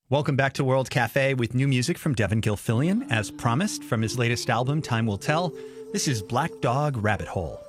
Welcome back to World Cafe with new music from Devin Gilfillian, as promised from his latest album, Time Will Tell. This is Black Dog Rabbit Hole.